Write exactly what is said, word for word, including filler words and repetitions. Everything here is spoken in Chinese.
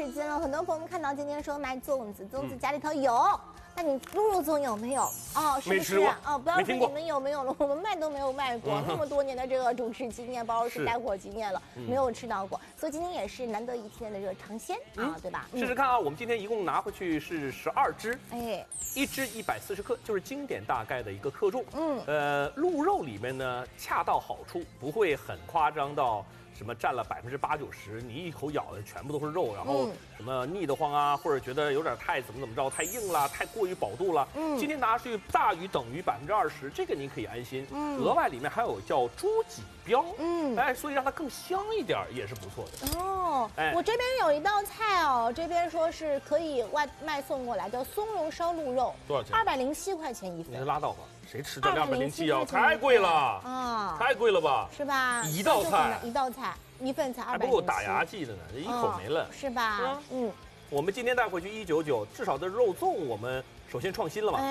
时间了，很多朋友们看到今天说卖粽子，粽子家里头有。 那你鹿肉粽有没有？哦，是不是？哦，不要说你们有没有了，我们卖都没有卖过。那么多年的这个主持经验，包括是带货经验了，没有吃到过。所以今天也是难得一天的这个尝鲜啊，对吧？ 试试看啊，我们今天一共拿回去是十二只， 哎， 一只一百四十克，就是经典大概的一个克重。 嗯， 呃，鹿肉里面呢恰到好处，不会很夸张到。 什么占了百分之八九十，你一口咬的全部都是肉，然后什么腻得慌啊，或者觉得有点太怎么怎么着，太硬了，太过于饱肚了。嗯，今天拿出去大于等于百分之二十，这个你可以安心。嗯，额外里面还有叫猪脊膘，嗯，哎，所以让它更香一点也是不错的。 哦，哎，我这边有一道菜哦，这边说是可以外卖送过来，叫松茸烧鹿肉， 多少钱？ 二百零七块钱一份。 你拉倒吧。 谁吃得了二百零七啊？太贵了啊！太贵了吧？ 是吧？ 一道菜， 一道菜，一份才二百。 还不够打牙祭的呢，这一口没了， 是吧？嗯。 我们今天带回去一九九，至少的肉粽我们首先创新了嘛。